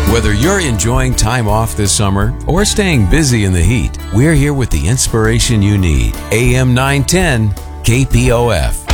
Whether you're enjoying time off this summer or staying busy in the heat, we're here with the inspiration you need. AM 910 KPOF.